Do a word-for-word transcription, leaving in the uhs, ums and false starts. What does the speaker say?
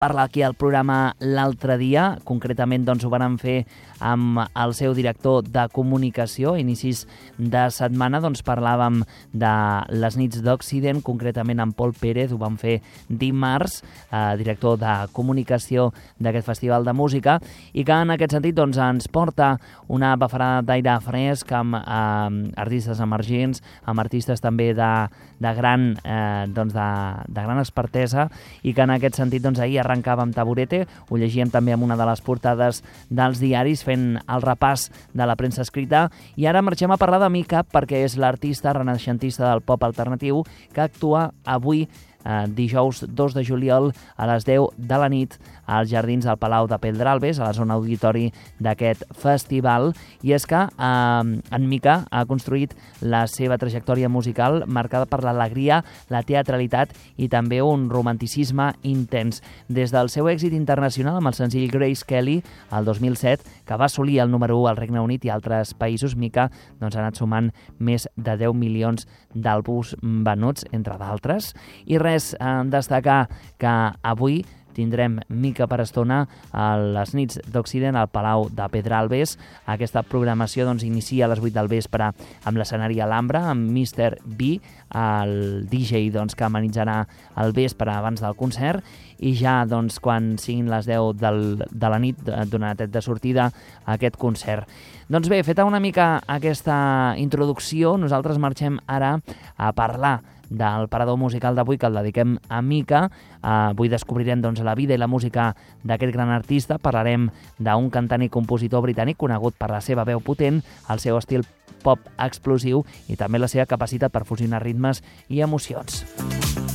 parlar aquí al programa l'altre dia. Concretament doncs, ho van fer amb el seu director de comunicació. A inicis de setmana doncs, parlàvem de les nits d'Occident, concretament amb Pol Pérez. Ho van fer dimarts, eh, director de comunicació d'aquest festival de música, i que en aquest sentit doncs, ens porta una bafarada d'aire fresc amb eh, artistes emergents, amb artistes també de, de, gran, eh, doncs de, de gran expertesa, i que en aquest sentit doncs, ahir arrencàvem Taburete, ho llegíem també en una de les portades dels diaris, fent el repàs de la premsa escrita, i ara marxem a parlar de Mika, perquè és l'artista renaixentista del pop alternatiu que actua avui, eh, dijous dos de juliol, a les deu de la nit, als jardins del Palau de Pedralbes, a la zona auditori d'aquest festival. I és que eh, en Mika ha construït la seva trajectòria musical marcada per l'alegria, la teatralitat i també un romanticisme intens. Des del seu èxit internacional amb el senzill Grace Kelly, el dos mil set, que va assolir el número u al Regne Unit i altres països, Mika doncs, ha anat sumant més de deu milions d'àlbums venuts, entre d'altres. I res, eh, destacar que avui tindrem Mika per estona a les nits d'Occident al Palau de Pedralbes. Aquesta programació doncs, inicia a les vuit del vespre amb l'escenari Alhambra, amb mister B, el D J doncs, que amenitzarà el vespre abans del concert, i ja doncs, quan siguin les deu del, de la nit donarà tret de sortida a aquest concert. Doncs bé, feta una mica aquesta introducció, nosaltres marxem ara a parlar del parador musical d'avui, que el dediquem a Mika. Uh, avui descobrirem doncs, la vida i la música d'aquest gran artista. Parlarem d'un cantant i compositor britànic conegut per la seva veu potent, el seu estil pop explosiu i també la seva capacitat per fusionar ritmes i emocions.